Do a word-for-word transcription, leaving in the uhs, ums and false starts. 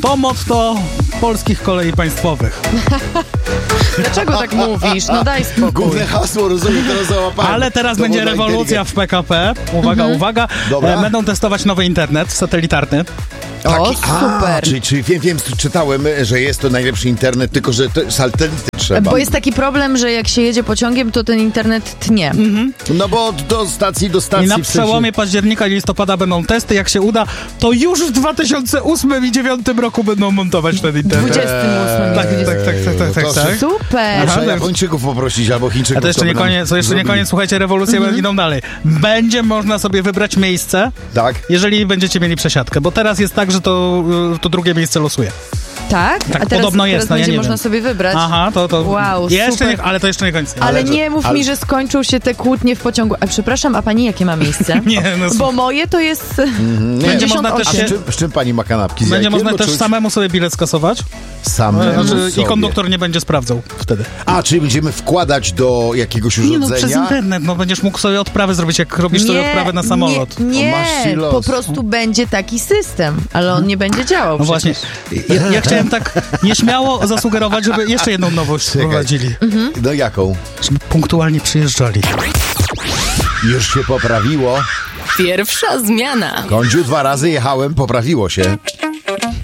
To motto polskich kolei państwowych. Dlaczego tak mówisz? No daj spokój. Główne hasło, rozumiem, teraz załapałem. Ale teraz będzie rewolucja w P K P. Uwaga, mhm. uwaga. E, będą testować nowy internet satelitarny. Taki, o, super. A, czyli, czyli wiem, wiem, czytałem, że jest to najlepszy internet, tylko że to satelity trzeba. Bo jest taki problem, że jak się jedzie pociągiem, to ten internet tnie. Mhm. No bo do stacji do stacji. I na w sensie... przełomie października i listopada będą testy. Jak się uda, to już w dwa tysiące ósmym i dwa tysiące dziewiątym roku będą montować ten internet. dwudziestym ósmym Tak, tak, tak, tak, tak, tak, tak. Super. Muszę Japończyków poprosić, albo Chińczyków. A to jeszcze nie koniec, to jeszcze nie koniec, słuchajcie, rewolucje mhm. idą dalej. Będzie można sobie wybrać miejsce, tak. jeżeli będziecie mieli przesiadkę, bo teraz jest tak, że to, to drugie miejsce losuje. Tak? Tak, a teraz, podobno jest, teraz no, ja będzie nie można wiem. sobie wybrać. Aha, to... to wow, jeszcze super. Nie, ale to jeszcze nie koniec. Ale, ale nie mów ale... mi, że skończą się te kłótnie w pociągu. A przepraszam, a pani jakie ma miejsce? nie, no... Bo moje to jest mm, nie. Będzie można też a się... z, czym, z czym pani ma kanapki? Z Będzie jajkiem? można też czuć? samemu sobie bilet skasować. Samemu Znaczy, sobie. I konduktor nie będzie sprawdzał wtedy. A, czyli będziemy wkładać do jakiegoś urządzenia? Nie no, przez internet, no będziesz mógł sobie odprawy zrobić, jak robisz nie, sobie odprawę na samolot. Nie, nie. po prostu będzie taki system, ale on nie będzie działał. No przecież. właśnie, ja, ja chciałem tak nieśmiało zasugerować, żeby jeszcze jedną nowość wprowadzili. Mhm. No jaką? Żeby punktualnie przyjeżdżali. Już się poprawiło. Pierwsza zmiana. Kądziu, dwa razy jechałem, poprawiło się.